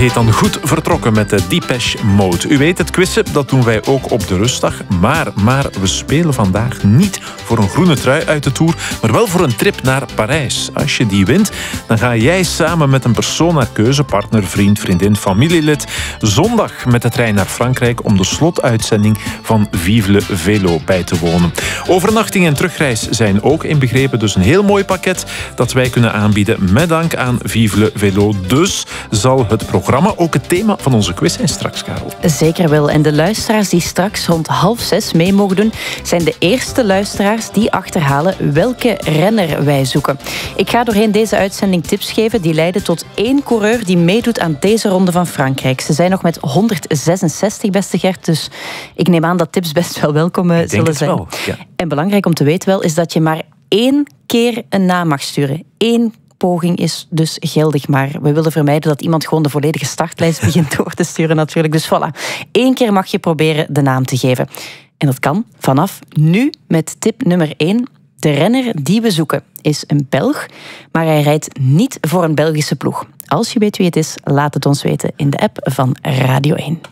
Heet dan goed vertrokken met de Depeche Mode. U weet, het quizzen, dat doen wij ook op de rustdag. Maar we spelen vandaag niet voor een groene trui uit de Tour, maar wel voor een trip naar Parijs. Als je die wint, dan ga jij samen met een persoon naar keuze, partner, vriend, vriendin, familielid, zondag met de trein naar Frankrijk om de slotuitzending van Vive le Vélo bij te wonen. Overnachting en terugreis zijn ook inbegrepen, dus een heel mooi pakket dat wij kunnen aanbieden met dank aan Vive le Vélo. Dus zal het programma ook het thema van onze quiz zijn straks, Karel. Zeker wel. En de luisteraars die straks rond 5:30 mee mogen doen, zijn de eerste luisteraars die achterhalen welke renner wij zoeken. Ik ga doorheen deze uitzending tips geven die leiden tot 1 coureur die meedoet aan deze ronde van Frankrijk. Ze zijn nog met 166, beste Gert, dus ik neem aan dat tips best wel welkom zullen zijn. Wel, ja. En belangrijk om te weten wel is dat je maar 1 keer een naam mag sturen. 1 poging is dus geldig, maar we willen vermijden dat iemand gewoon de volledige startlijst begint door te sturen natuurlijk. Dus voilà, 1 keer mag je proberen de naam te geven. En dat kan vanaf nu met tip nummer 1. De renner die we zoeken is een Belg, maar hij rijdt niet voor een Belgische ploeg. Als je weet wie het is, laat het ons weten in de app van Radio 1.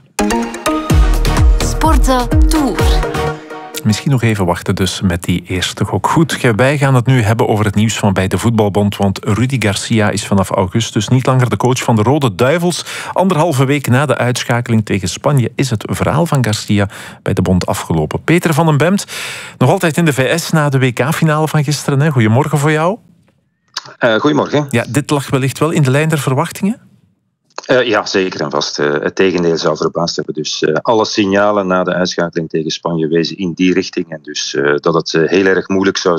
Sporza Tour. Misschien nog even wachten dus met die eerste gok. Goed, wij gaan het nu hebben over het nieuws van bij de Voetbalbond, want Rudy Garcia is vanaf augustus niet langer de coach van de Rode Duivels. 1,5 week na de uitschakeling tegen Spanje is het verhaal van Garcia bij de bond afgelopen. Peter van den Bemt, nog altijd in de VS na de WK-finale van gisteren. Hè? Goedemorgen voor jou. Goedemorgen. Ja, dit lag wellicht wel in de lijn der verwachtingen? Ja, zeker en vast. Het tegendeel zou verbaasd hebben. Dus alle signalen na de uitschakeling tegen Spanje wezen in die richting. En dus dat het heel erg moeilijk zou